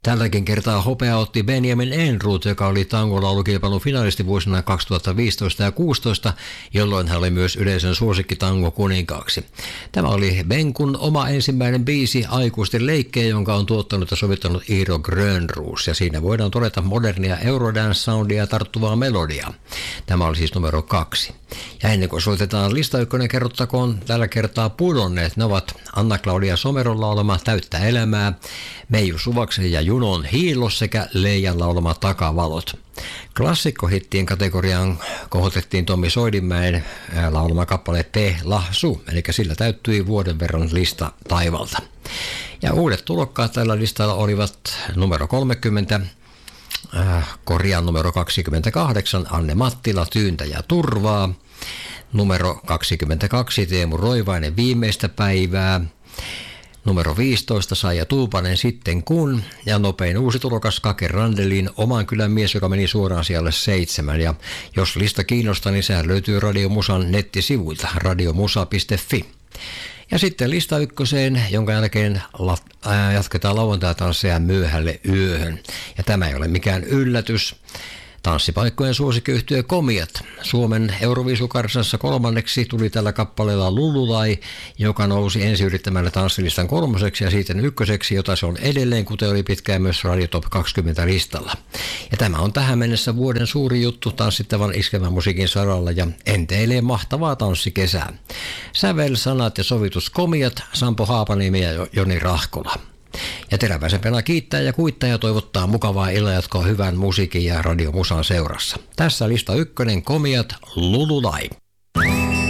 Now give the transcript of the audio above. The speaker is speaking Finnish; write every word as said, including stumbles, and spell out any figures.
Tälläkin kertaa hopea otti Benjamin Ehrnrooth, joka oli tangolaulukilpailun finalisti vuosina kaksituhattaviisitoista ja kuusitoista, jolloin hän oli myös yleisön suosikki tango kuninkaaksi. Tämä oli Benkun oma ensimmäinen biisi aikuisten leikkejä, jonka on tuottanut ja sovittanut Iiro Grönroos, ja siinä voidaan todeta modernia Eurodance-soundia tarttuvaa melodiaa. Tämä oli siis numero kaksi. Ja ennen kuin soitetaan lista ykkönen, kerrottakoon tällä kertaa pudonneet. Ne ovat Anna-Claudia Someron laulama Täyttä elämää, Meiju Suvaksen ja Junon Hiilos sekä Leijan laulama Takavalot. Klassikkohittien kategoriaan kohotettiin Tommi Soidinmäen laulama kappale Te Lahsu, eli sillä täyttyi vuoden verran lista taivalta. Ja uudet tulokkaat tällä listalla olivat numero kolmekymmentä, äh, korjaan numero kaksikymmentäkahdeksan, Anne Mattila, Tyyntä ja turvaa, numero kaksikymmentäkaksi, Teemu Roivainen, Viimeistä päivää, numero viisitoista, Saija Tuupanen, Sitten kun, ja nopein uusi tulokas Kake Randelin, Oman kylän mies, joka meni suoraan sijalle seitsemän. Ja jos lista kiinnostaa, niin sehän löytyy Radio Musan nettisivuilta, radiomusa piste fi. Ja sitten lista ykköseen, jonka jälkeen la- ää, jatketaan lauantai-tansseja myöhälle yöhön. Ja tämä ei ole mikään yllätys. Tanssipaikkojen suosikkiyhtiö Komiat. Suomen Euroviisukarsassa kolmanneksi tuli tällä kappaleella Lululai, joka nousi ensi yrittämällä tanssilistan kolmoseksi ja sitten ykköseksi, jota se on edelleen, kuten oli pitkään myös Radio Top kaksikymmentä listalla. Ja tämä on tähän mennessä vuoden suuri juttu tanssittavan iskevän musiikin saralla ja enteilee mahtavaa tanssikesää. Sävel, sanat ja sovitus Komiat, Sampo Haapaniemi ja Joni Rahkola. Ja teräväisempänä kiittää ja kuittaa ja toivottaa mukavaa illanjatkoa hyvän musiikin ja Radio Musan seurassa. Tässä lista ykkönen, Komiat, Lululai.